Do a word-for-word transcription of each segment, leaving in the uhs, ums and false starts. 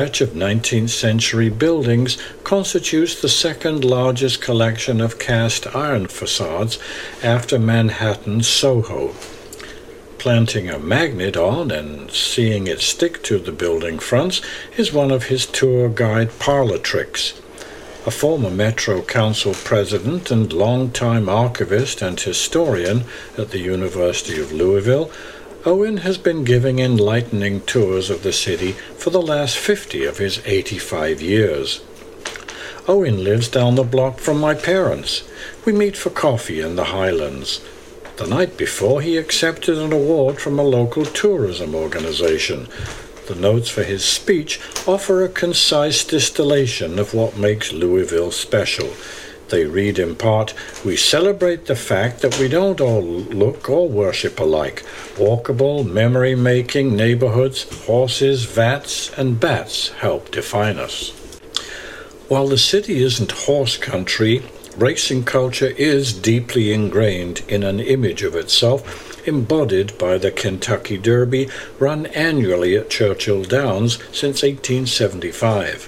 stretch of nineteenth century buildings constitutes the second largest collection of cast iron facades after Manhattan's Soho. Planting a magnet on and seeing it stick to the building fronts is one of his tour guide parlor tricks. A former Metro Council president and longtime archivist and historian at the University of Louisville, Owen has been giving enlightening tours of the city for the last fifty of his eighty-five years. Owen lives down the block from my parents. We meet for coffee in the Highlands. The night before, he accepted an award from a local tourism organization. The notes for his speech offer a concise distillation of what makes Louisville special. They read in part, "We celebrate the fact that we don't all look or worship alike. Walkable, memory-making neighborhoods, horses, vats, and bats help define us." While the city isn't horse country, racing culture is deeply ingrained in an image of itself embodied by the Kentucky Derby, run annually at Churchill Downs since eighteen seventy-five.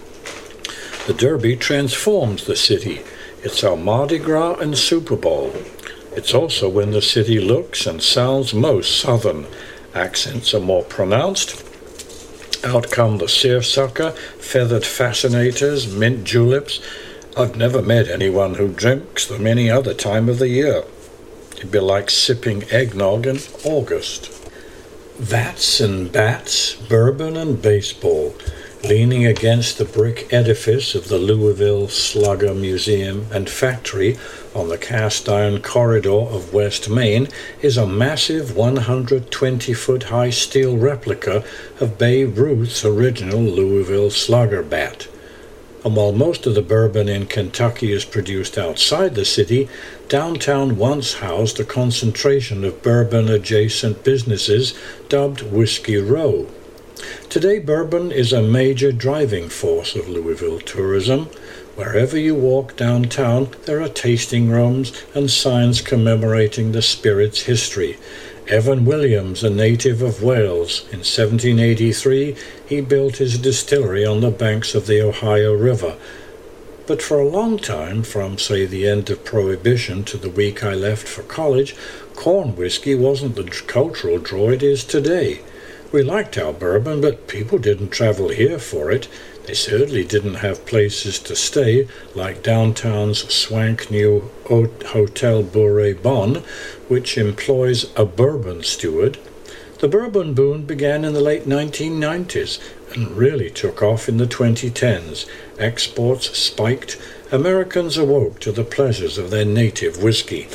The Derby transforms the city. It's our Mardi Gras and Super Bowl. It's also when the city looks and sounds most southern. Accents are more pronounced. Out come the seersucker, feathered fascinators, mint juleps. I've never met anyone who drinks them any other time of the year. It'd be like sipping eggnog in August. Vats and bats, bourbon and baseball. Leaning against the brick edifice of the Louisville Slugger Museum and Factory on the cast-iron corridor of West Main is a massive one hundred twenty foot high steel replica of Babe Ruth's original Louisville Slugger bat. And while most of the bourbon in Kentucky is produced outside the city, downtown once housed a concentration of bourbon-adjacent businesses dubbed Whiskey Row. Today, bourbon is a major driving force of Louisville tourism. Wherever you walk downtown, there are tasting rooms and signs commemorating the spirit's history. Evan Williams, a native of Wales, in seventeen eighty-three, he built his distillery on the banks of the Ohio River. But for a long time, from, say, the end of Prohibition to the week I left for college, corn whiskey wasn't the cultural draw it is today. We liked our bourbon, but people didn't travel here for it. They certainly didn't have places to stay, like downtown's swank new Hotel Bourre Bon, which employs a bourbon steward. The bourbon boom began in the late nineteen nineties and really took off in the twenty tens. Exports spiked. Americans awoke to the pleasures of their native whiskey.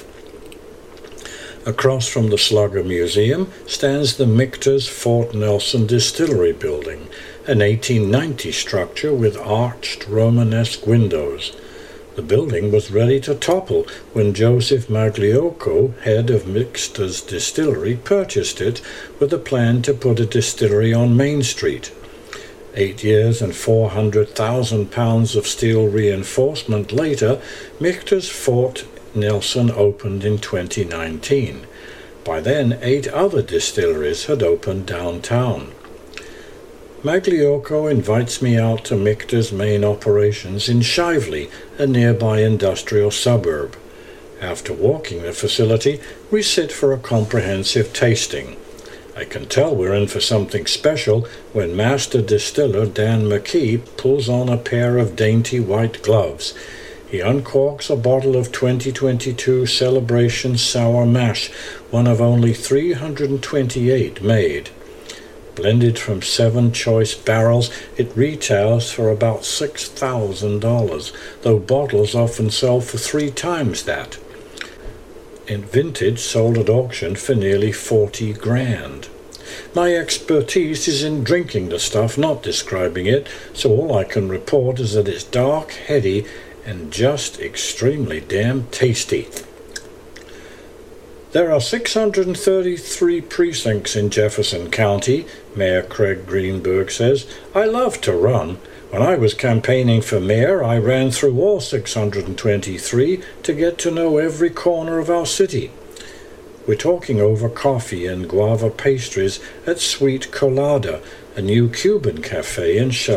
Across from the Slugger Museum stands the Michter's Fort Nelson Distillery Building, an eighteen ninety structure with arched Romanesque windows. The building was ready to topple when Joseph Magliocco, head of Michter's Distillery, purchased it with a plan to put a distillery on Main Street. Eight years and four hundred thousand pounds of steel reinforcement later, Michter's Fort Nelson opened in twenty nineteen. By then, eight other distilleries had opened downtown. Magliocco invites me out to Michter's main operations in Shively, a nearby industrial suburb. After walking the facility, we sit for a comprehensive tasting. I can tell we're in for something special when master distiller Dan McKee pulls on a pair of dainty white gloves. He uncorks a bottle of twenty twenty-two Celebration Sour Mash, one of only three hundred twenty-eight made. Blended from seven choice barrels, it retails for about six thousand dollars, though bottles often sell for three times that. In vintage, sold at auction for nearly forty grand. My expertise is in drinking the stuff, not describing it, so all I can report is that it's dark, heady, and just extremely damn tasty. There are six hundred thirty-three precincts in Jefferson County, Mayor Craig Greenberg says. I love to run. When I was campaigning for mayor, I ran through all six hundred twenty-three to get to know every corner of our city. We're talking over coffee and guava pastries at Sweet Colada, a new Cuban cafe in Shell.